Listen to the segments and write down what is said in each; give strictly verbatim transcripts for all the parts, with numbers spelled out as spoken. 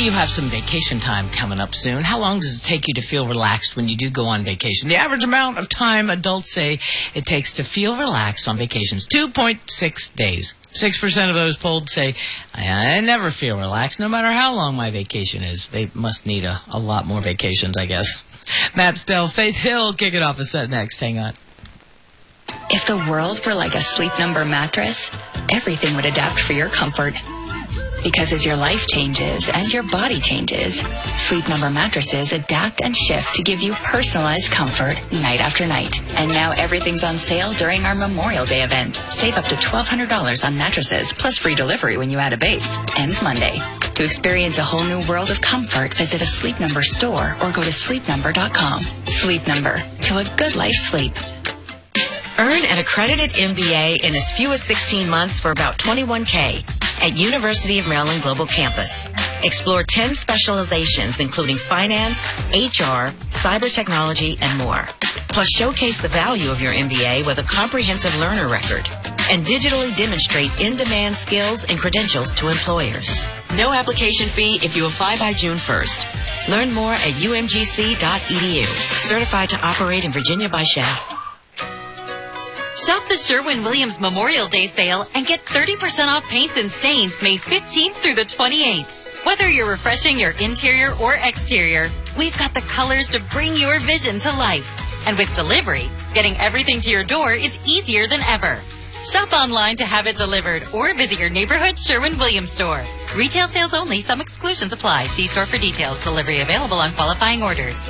you have some vacation time coming up soon. How long does it take you to feel relaxed when you do go on vacation? The average amount of time adults say it takes to feel relaxed on vacations, two point six days. six percent of those polled say, I, I never feel relaxed, no matter how long my vacation is. They must need a, a lot more vacations, I guess. Matt Stell, Faith Hill, kick it off a set next. Hang on. If the world were like a Sleep Number mattress, everything would adapt for your comfort. Because as your life changes and your body changes, Sleep Number mattresses adapt and shift to give you personalized comfort night after night. And now everything's on sale during our Memorial Day event. Save up to twelve hundred dollars on mattresses, plus free delivery when you add a base. Ends Monday. To experience a whole new world of comfort, visit a Sleep Number store or go to sleep number dot com. Sleep Number. To a good life sleep. Earn an accredited M B A in as few as sixteen months for about twenty-one K at University of Maryland Global Campus. Explore ten specializations, including finance, H R, cyber technology, and more. Plus, showcase the value of your M B A with a comprehensive learner record and digitally demonstrate in-demand skills and credentials to employers. No application fee if you apply by June first. Learn more at U M G C dot E D U. Certified to operate in Virginia by S H A F. Shop the Sherwin-Williams Memorial Day sale and get thirty percent off paints and stains May fifteenth through the twenty-eighth. Whether you're refreshing your interior or exterior, we've got the colors to bring your vision to life. And with delivery, getting everything to your door is easier than ever. Shop online to have it delivered or visit your neighborhood Sherwin-Williams store. Retail sales only. Some exclusions apply. See store for details. Delivery available on qualifying orders.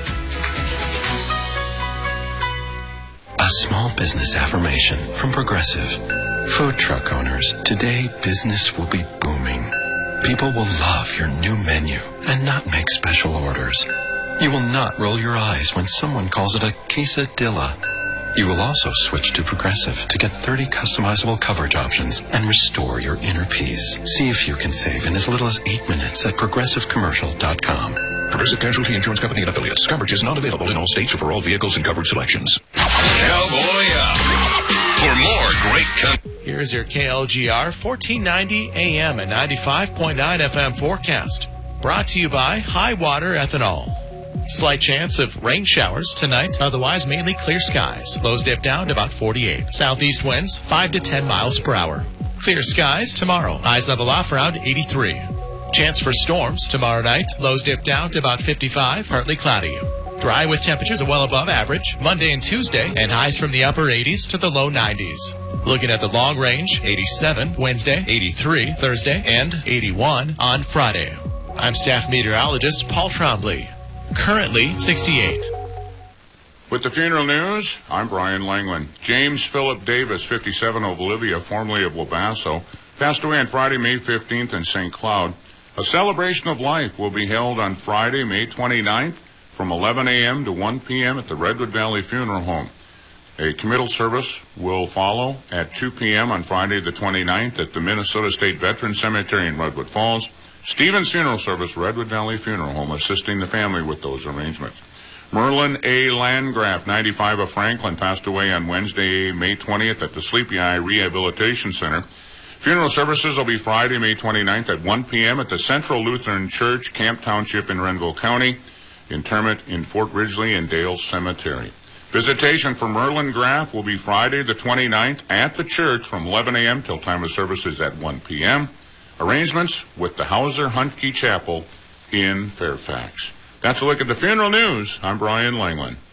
A small business affirmation from Progressive. Food truck owners, today business will be booming. People will love your new menu and not make special orders. You will not roll your eyes when someone calls it a quesadilla. You will also switch to Progressive to get thirty customizable coverage options and restore your inner peace. See if you can save in as little as eight minutes at progressive commercial dot com. Progressive Casualty Insurance Company and Affiliates. Coverage is not available in all states or for all vehicles and coverage selections. Cowboy up. For more great country. Here's your K L G R fourteen ninety A M and ninety-five point nine F M forecast. Brought to you by High Water Ethanol. Slight chance of rain showers tonight. Otherwise, mainly clear skies. Lows dip down to about forty-eight. Southeast winds, five to ten miles per hour. Clear skies tomorrow. Highs level off around eighty-three. Chance for storms tomorrow night. Lows dip down to about fifty-five, partly cloudy. Dry with temperatures well above average Monday and Tuesday, and highs from the upper eighties to the low nineties. Looking at the long range, eighty-seven Wednesday, eighty-three Thursday, and eighty-one on Friday. I'm staff meteorologist Paul Trombley. Currently sixty-eight. With the funeral news, I'm Brian Langland. James Philip Davis, fifty-seven, of Olivia, formerly of Wabasso, passed away on Friday, May fifteenth in Saint Cloud. A celebration of life will be held on Friday, May twenty-ninth from eleven A M to one P M at the Redwood Valley Funeral Home. A committal service will follow at two P M on Friday the twenty-ninth at the Minnesota State Veterans Cemetery in Redwood Falls. Stevens Funeral Service, Redwood Valley Funeral Home, assisting the family with those arrangements. Merlin A. Landgraf, ninety-five, of Franklin, passed away on Wednesday, May twentieth at the Sleepy Eye Rehabilitation Center. Funeral services will be Friday, May twenty-ninth at one P M at the Central Lutheran Church, Camp Township in Renville County. Interment in Fort Ridgely and Dale Cemetery. Visitation for Merlin Graff will be Friday the twenty-ninth at the church from eleven A M till time of service is at one P M Arrangements with the Hauser Huntke Chapel in Fairfax. That's a look at the funeral news. I'm Brian Langland.